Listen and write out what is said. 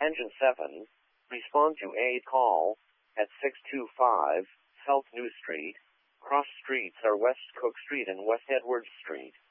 Engine 7, respond to a call at 625 South New Street. Cross streets are West Cook Street and West Edwards Street.